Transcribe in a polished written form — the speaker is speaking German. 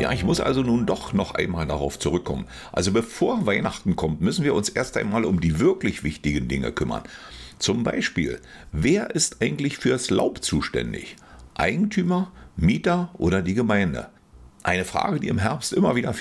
Ja, ich muss also nun doch noch einmal darauf zurückkommen. Also bevor Weihnachten kommt, müssen wir uns erst einmal um die wirklich wichtigen Dinge kümmern. Zum Beispiel, wer ist eigentlich fürs Laub zuständig? Eigentümer, Mieter oder die Gemeinde? Eine Frage, die im Herbst immer wieder